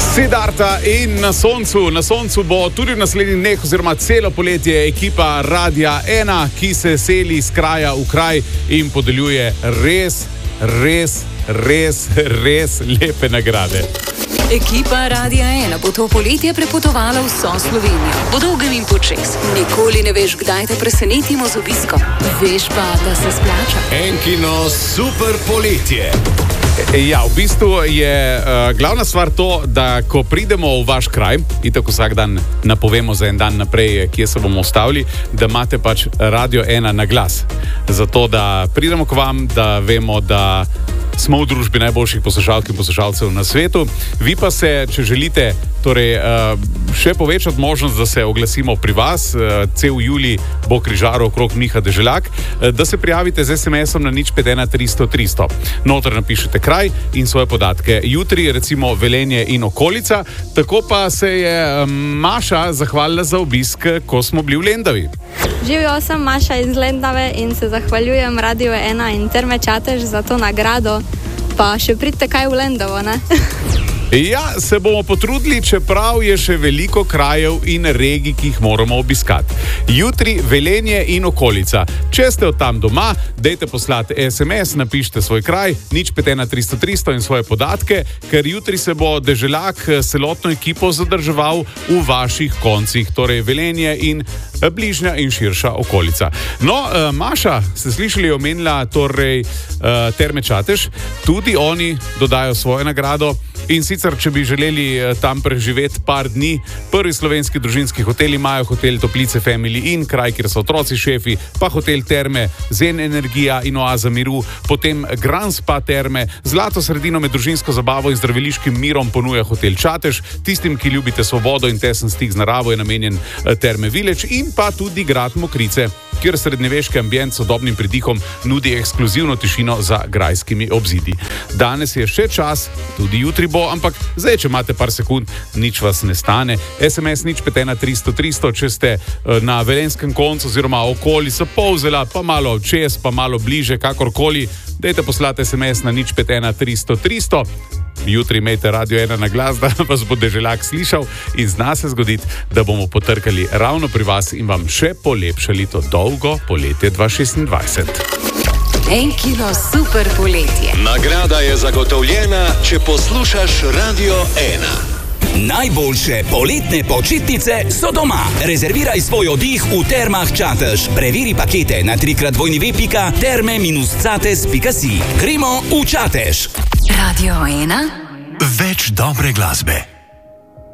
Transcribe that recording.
Siddharta in na soncu bo tudi v naslednjih dneh oziroma celo poletje ekipa Radia 1, ki se seli iz kraja v kraj in podeljuje res lepe nagrade. Ekipa Radia 1 bo to poletje prepotovala vso Slovenijo. Po dolgem in počez. Nikoli ne veš, kdaj te presenetimo z obiskom. Veš pa, da se splača. Enkino super poletje. Ja, v bistvu je glavna stvar to, da ko pridemo v vaš kraj, in tako vsak dan napovemo za en dan naprej, kje se bomo ustavili, da imate pač Radio 1 na glas. Zato, da pridemo k vam, da vemo, da smo v družbi najboljših poslušalk in poslušalcev na svetu. Vi pa se, če želite, še povečati možnost, da se oglasimo pri vas, cel julij bo križaril okrog Miha Deželjak, da se prijavite z SMS-om na 051 300 300. Noter napišete kraj in svoje podatke. Jutri, recimo Velenje in okolica, tako pa se je Maša zahvalila za obisk, ko smo bili v Lendavi. Živijo, sem Maša iz Lendave in se zahvaljujem Radio 1 in Terme Čatež za to nagrado. Pa še pridite kaj v Lendavo, ne? Ja, se bomo potrudili, čeprav je še veliko krajev in regij, ki jih moramo obiskati. Jutri Velenje in okolica. Če ste od tam doma, dajte poslati SMS, napišite svoj kraj, 051 300 300 in svoje podatke, ker jutri se bo Deželjak celotno ekipo zadrževal v vaših koncih, torej Velenje in bližnja in širša okolica. No, Maša, ste slišali, omenila torej Terme Čatež, tudi oni dodajo svojo nagrado. In sicer, če bi želeli tam preživeti par dni, prvi slovenski družinski hoteli imajo hotel Toplice Family Inn, kraj, kjer so otroci šefi, pa hotel Terme, Zen Energija in Oaza miru, potem Grand Spa Terme, zlato sredino med družinsko zabavo in zdraviliškim mirom ponuja hotel Čatež, tistim, ki ljubite svobodo in tesen stik z naravo, je namenjen Terme Village in pa tudi grad Mokrice, kjer srednjeveški ambient s sodobnim pridihom nudi ekskluzivno tišino za grajskimi obzidi. Danes je še čas, tudi jutri bo, ampak zdaj, če imate par sekund, nič vas ne stane. SMS 051 300 300, če ste na velenskem koncu oziroma okolico Polzela, pa malo čez, pa malo bliže, kakorkoli, dajte poslati SMS na 051 300 300. Jutri imejte Radio 1 na glas, da vas bo Deželjak slišal in zna se zgoditi, da bomo potrkali ravno pri vas in vam še polepšali to dolgo poletje 2026. Enkino super poletje. Nagrada je zagotovljena, če poslušaš Radio 1. Najboljše poletne počitnice so doma. Rezerviraj svoj oddih v Termah Čatež. Preveri pakete na www.terme-cates.si. Gremo v Čatež. Radio 1. Več dobre glasbe.